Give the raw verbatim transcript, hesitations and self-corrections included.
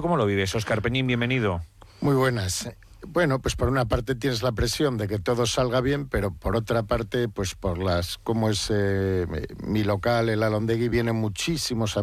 ¿tú cómo lo vives? Óscar Peñín, bienvenido. Muy buenas. Bueno, pues por una parte tienes la presión de que todo salga bien, pero por otra parte, pues por las, como es eh, mi local, el Alondegui, vienen muchísimos